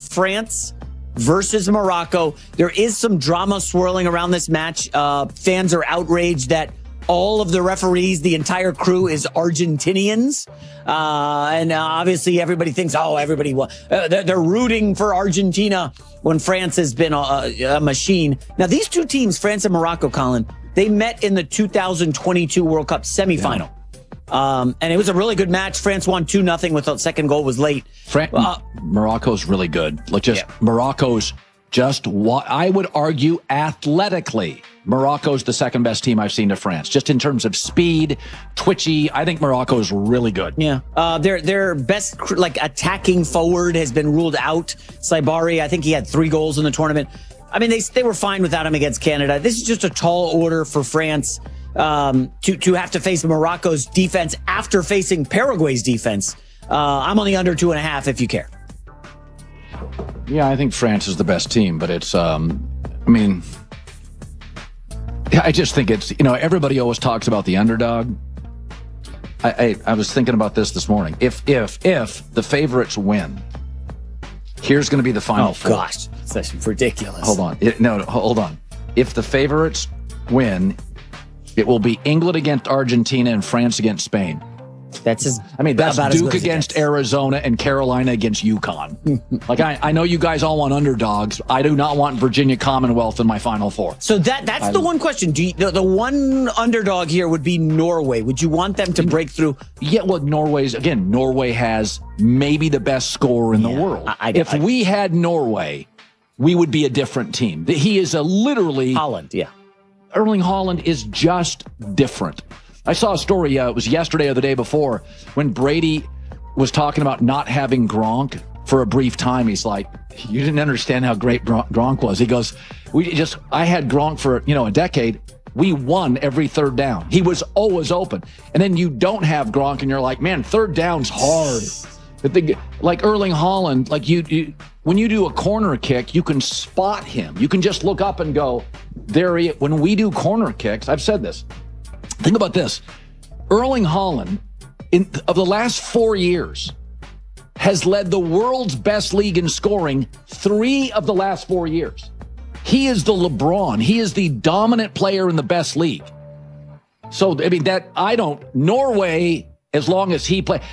France versus Morocco. There is some drama swirling around this match. Fans are outraged that all of the referees, the entire crew is Argentinians. And obviously everybody thinks, they're rooting for Argentina when France has been a machine. Now, these two teams, France and Morocco, Colin, they met in the 2022 World Cup semifinal. Yeah. And it was a really good match. France won 2-0 with the second goal was late. Morocco's really good. Morocco's just what I would argue athletically. Morocco's the second best team I've seen to France. Just in terms of speed, twitchy, I think Morocco's really good. Yeah. Their best attacking forward has been ruled out. Saibari, I think he had 3 goals in the tournament. I mean, they were fine without him against Canada. This is just a tall order for France to have to face Morocco's defense after facing Paraguay's defense. I'm on the under 2.5 if you care. Yeah, I think France is the best team, but it's, I just think it's, everybody always talks about the underdog. I was thinking about this morning. If the favorites win, here's going to be the final four. Oh, gosh. That's ridiculous. Hold on. If the favorites win, it will be England against Argentina and France against Spain. That's Duke against Arizona and Carolina against UConn. I know you guys all want underdogs. I do not want Virginia Commonwealth in my Final Four. So that's the one question. The one underdog here would be Norway. Would you want them to break through? Yeah, well, Norway has maybe the best scorer in the world. If we had Norway, we would be a different team. He is literally Holland. Yeah, Erling Haaland is just different. I saw a story, it was yesterday or the day before, when Brady was talking about not having Gronk for a brief time. He's like, you didn't understand how great Gronk was. He goes, I had Gronk for, a decade. We won every third down. He was always open. And then you don't have Gronk and you're like, man, third down's hard. Like Erling Haaland, when you do a corner kick, you can spot him. You can just look up and go, there he is. When we do corner kicks, I've said this. Think about this. Erling Haaland, of the last 4 years, has led the world's best league in scoring 3 of the last 4 years. He is the LeBron. He is the dominant player in the best league. So, Norway, as long as he plays,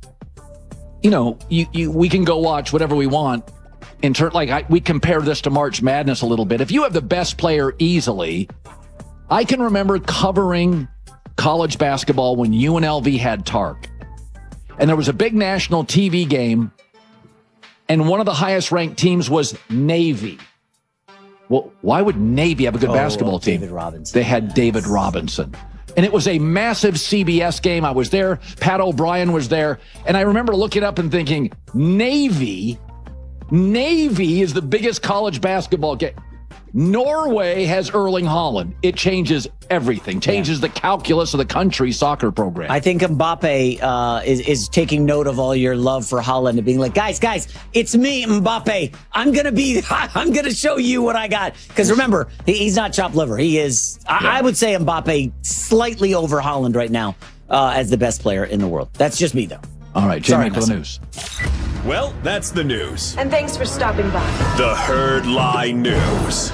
we can go watch whatever we want. We compare this to March Madness a little bit. If you have the best player easily, I can remember covering college basketball when UNLV had Tark. And there was a big national TV game, and one of the highest ranked teams was Navy. Well, why would Navy have a good basketball team? David Robinson. They had David Robinson. And it was a massive CBS game. I was there. Pat O'Brien was there. And I remember looking up and thinking, Navy is the biggest college basketball game. Norway has Erling Haaland. It changes everything. Changes the calculus of the country's soccer program. I think Mbappe is taking note of all your love for Haaland and being like, guys, it's me, Mbappe. I'm gonna show you what I got. Because remember, he's not chopped liver. He is. I would say Mbappe slightly over Haaland right now as the best player in the world. That's just me, though. All right, Jamie, for the news. Well, that's the news. And thanks for stopping by. The Herd Line News.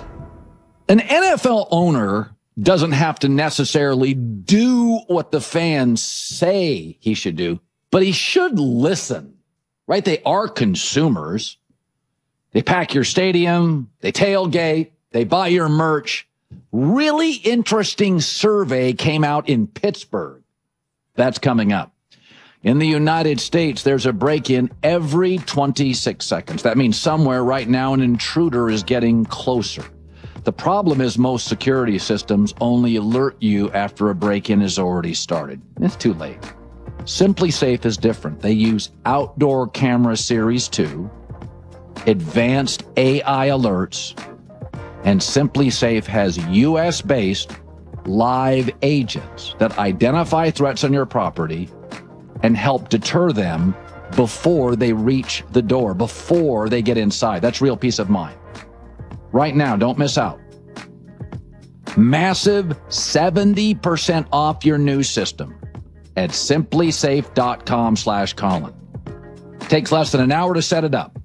An NFL owner doesn't have to necessarily do what the fans say he should do, but he should listen, right? They are consumers. They pack your stadium, they tailgate, they buy your merch. Really interesting survey came out in Pittsburgh. That's coming up. In the United States, there's a break-in every 26 seconds. That means somewhere right now an intruder is getting closer. The problem is most security systems only alert you after a break-in has already started. It's too late. Simply Safe is different. They use Outdoor Camera Series 2, advanced AI alerts, and Simply Safe has US-based live agents that identify threats on your property and help deter them before they reach the door, before they get inside. That's real peace of mind. Right now, don't miss out. Massive 70% off your new system at simplysafe.com/Colin. Takes less than an hour to set it up.